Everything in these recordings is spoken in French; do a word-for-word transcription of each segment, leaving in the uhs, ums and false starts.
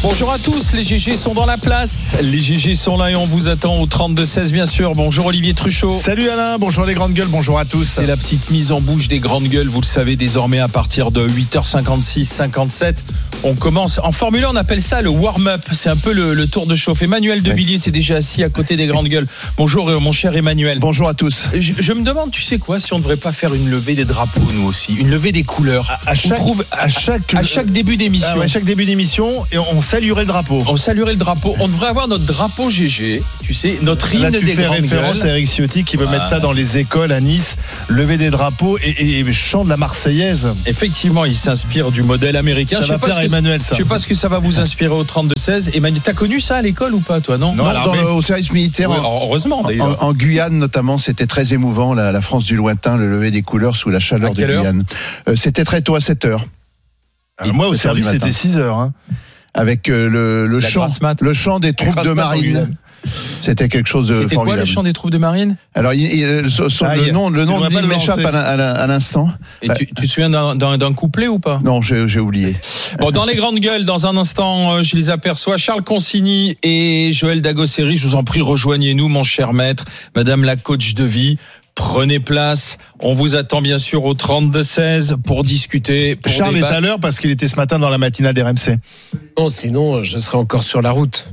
Bonjour à tous, les G G sont dans la place. Les G G sont là et on vous attend au trente-deux seize bien sûr. Bonjour Olivier Truchot. Salut Alain, bonjour les grandes gueules, bonjour à tous. C'est la petite mise en bouche des grandes gueules, vous le savez désormais à partir de huit heures cinquante-six, cinquante-sept. On commence, en Formule un on appelle ça le warm-up, c'est un peu le, le tour de chauffe. Emmanuel Devilliers s'est déjà assis à côté des grandes gueules. Bonjour mon cher Emmanuel. Bonjour à tous. Je, je me demande, tu sais quoi, si on ne devrait pas faire une levée des drapeaux nous aussi, une levée des couleurs. À, à, chaque, trouve, à, à, chaque, à chaque début d'émission. Ah ouais, à chaque début d'émission, et on, on saluerait le drapeau. On saluerait le drapeau. On devrait avoir notre drapeau G G, tu sais, notre hymne Là, tu des fais grandes référence gueules. à Eric Ciotti qui veut Voilà. mettre ça dans les écoles à Nice, lever des drapeaux et, et, et chant de la Marseillaise. Effectivement, il s'inspire du modèle américain. Ça je sais va pas plaire ce à que Emmanuel, Je ça. sais pas ce que ça va vous inspirer au trente-deux seize. Emmanuel, t'as connu ça à l'école ou pas, toi, non? Non, Non, à dans l'armée. le- au service militaire, Oui, en, heureusement d'ailleurs. en- en Guyane notamment, c'était très émouvant, la, la France du lointain, le lever des couleurs sous la chaleur À de quelle heure Guyane. Euh, c'était très tôt à sept heures, Euh, moi, au sept heures du service, matin. c'était six heures. Hein. avec euh, le, le La chant, grasse mat. le chant des troupes grasse de mat en marine. Guyane. C'était quelque chose de C'était quoi formidable. le chant des troupes de marine? Alors, il, il- son- son- Ah, le il- nom, le il nom devrait de pas l'île le m'échappe lancer. à, l'in- à l'in- à l'instant. Et Bah, tu, tu te souviens d'un, d'un, d'un couplet ou pas? Non, j'ai, j'ai oublié. Bon, dans les grandes gueules, dans un instant, euh, je les aperçois. Charles Consigny et Joël Dagosseri, je vous en prie, rejoignez-nous, mon cher maître, madame la coach de vie. Prenez place. On vous attend bien sûr au trente-deux seize pour discuter. Pour Charles est débattre. à l'heure parce qu'il était ce matin dans la matinale d'R M C. Non, sinon, je serais encore sur la route.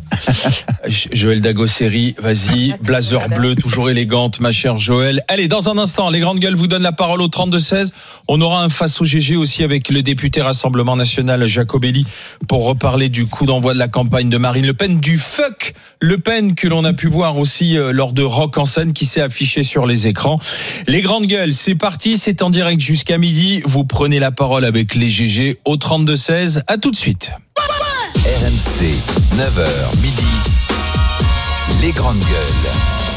Joël Dagosseri, vas-y, blazer bleu, toujours élégante, ma chère Joël. Allez, dans un instant, les grandes gueules vous donnent la parole au trente-deux seize. On aura un face au G G aussi avec le député Rassemblement National Jacobelli pour reparler du coup d'envoi de la campagne de Marine Le Pen, du fuck Le Pen que l'on a pu voir aussi euh, lors de Rock en scène qui s'est affiché sur les écrans. Les grandes gueules, c'est parti, c'est en direct jusqu'à midi. Vous prenez la parole avec les G G au trente-deux seize. À tout de suite. R M C, neuf heures midi, les grandes gueules.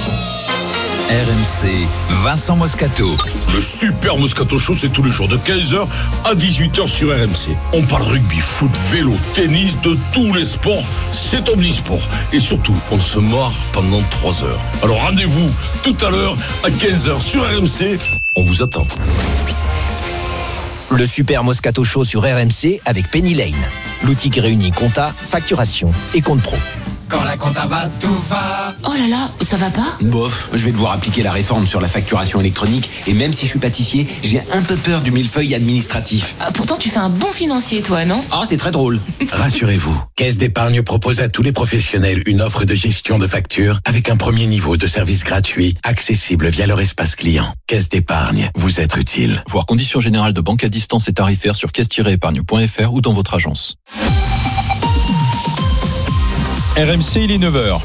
R M C, Vincent Moscato. Le Super Moscato Show, c'est tous les jours de quinze heures à dix-huit heures sur R M C. On parle rugby, foot, vélo, tennis, de tous les sports. C'est omnisport. Et surtout, on se marre pendant trois heures. Alors rendez-vous tout à l'heure à quinze heures sur R M C. On vous attend. Le Super Moscato Show sur R M C avec Penny Lane. L'outil qui réunit compta, facturation et compte pro. Quand la compta va, tout va. Oh là là, ça va pas? Bof, je vais devoir appliquer la réforme sur la facturation électronique et même si je suis pâtissier, j'ai un peu peur du millefeuille administratif. Ah, pourtant, tu fais un bon financier, toi, non? Ah, c'est très drôle. Rassurez-vous, Caisse d'épargne propose à tous les professionnels une offre de gestion de factures avec un premier niveau de service gratuit, accessible via leur espace client. Caisse d'épargne, vous êtes utile. Voir conditions générales de banque à distance et tarifaires sur caisse tiret épargne point f r ou dans votre agence. R M C, il est neuf heures.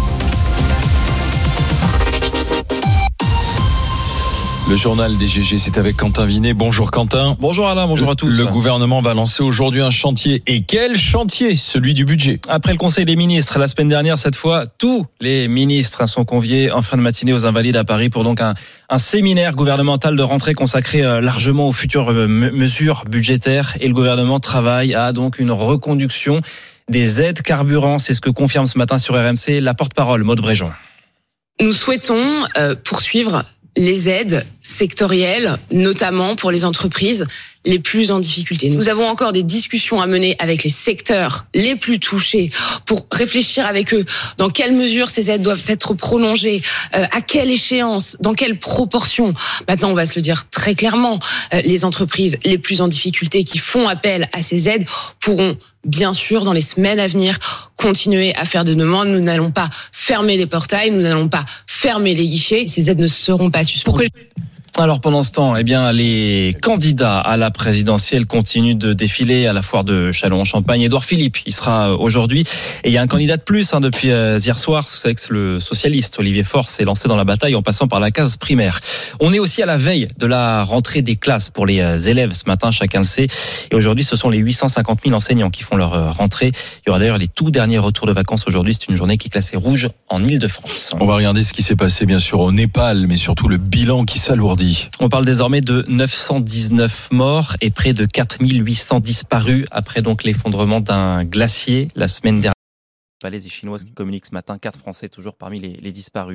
Le journal des G G, c'est avec Quentin Vinet. Bonjour Quentin. Bonjour Alain, bonjour le, à tous. Le gouvernement va lancer aujourd'hui un chantier. Et quel chantier? Celui du budget. Après le Conseil des ministres, la semaine dernière, cette fois, tous les ministres sont conviés en fin de matinée aux Invalides à Paris pour donc un, un séminaire gouvernemental de rentrée consacré largement aux futures mesures budgétaires. Et le gouvernement travaille à donc une reconduction des aides carburant. C'est ce que confirme ce matin sur R M C la porte-parole Maude Bréjon. Nous souhaitons euh, poursuivre les aides sectorielles, notamment pour les entreprises les plus en difficulté. Nous avons encore des discussions à mener avec les secteurs les plus touchés pour réfléchir avec eux dans quelle mesure ces aides doivent être prolongées, euh, à quelle échéance, dans quelle proportion. Maintenant, on va se le dire très clairement, euh, les entreprises les plus en difficulté qui font appel à ces aides pourront bien sûr, dans les semaines à venir, continuer à faire des demandes. Nous n'allons pas fermer les portails, nous n'allons pas fermer les guichets. Ces aides ne seront pas suspendues. Alors pendant ce temps, eh bien les candidats à la présidentielle continuent de défiler à la foire de Châlons-en-Champagne. Édouard Philippe, il sera aujourd'hui. Et il y a un candidat de plus hein, depuis euh, hier soir, c'est que le socialiste Olivier Faure s'est lancé dans la bataille en passant par la case primaire. On est aussi à la veille de la rentrée des classes pour les euh, élèves ce matin, chacun le sait. Et aujourd'hui, ce sont les huit cent cinquante mille enseignants qui font leur euh, rentrée. Il y aura d'ailleurs les tout derniers retours de vacances aujourd'hui. C'est une journée qui est classée rouge en Île-de-France. On va regarder ce qui s'est passé bien sûr au Népal, mais surtout le bilan qui s'alourdit. On parle désormais de neuf cent dix-neuf morts et près de quatre mille huit cents disparus après donc l'effondrement d'un glacier la semaine dernière. Valaises et chinoises qui communiquent ce matin, quatre Français toujours parmi les, les disparus.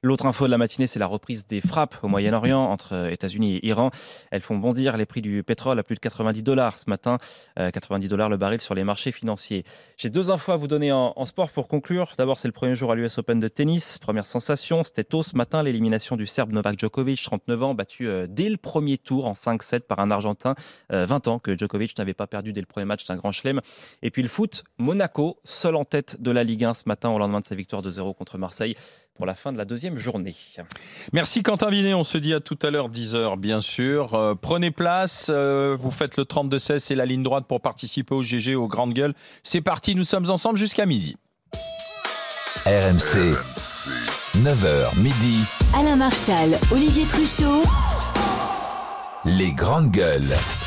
L'autre info de la matinée, c'est la reprise des frappes au Moyen-Orient entre États-Unis et Iran. Elles font bondir les prix du pétrole à plus de quatre-vingt-dix dollars ce matin. Euh, quatre-vingt-dix dollars le baril sur les marchés financiers. J'ai deux infos à vous donner en, en sport pour conclure. D'abord, c'est le premier jour à l'U S Open de tennis. Première sensation, c'était tôt ce matin, l'élimination du Serbe Novak Djokovic, trente-neuf ans, battu euh, dès le premier tour en cinq sept par un Argentin. Euh, vingt ans que Djokovic n'avait pas perdu dès le premier match d'un grand chelem. Et puis le foot, Monaco, seul en tête de la Ligue un ce matin au lendemain de sa victoire deux zéro contre Marseille pour la fin de la deuxième journée. Merci Quentin Vinet, on se dit à tout à l'heure, dix heures bien sûr. Euh, prenez place, euh, vous faites le trente-deux seize, c'est la ligne droite pour participer au G G, aux grandes gueules. C'est parti, nous sommes ensemble jusqu'à midi. R M C, neuf heures midi. Alain Marchal, Olivier Truchot. Les grandes gueules.